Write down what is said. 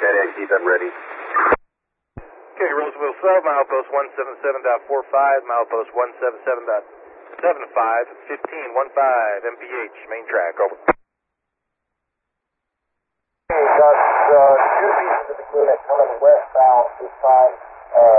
Med keep them ready. Okay, Roseville Sub, milepost 177.45, milepost 177.75, 1515, MPH, main track, over. Got two pieces of equipment coming westbound this time.